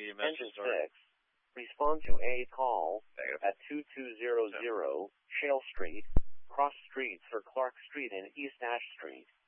you missed Engine the start. 6. Respond to a call Negative. at 2200 Shale Street. Cross streets for Clark Street and East Ash Street.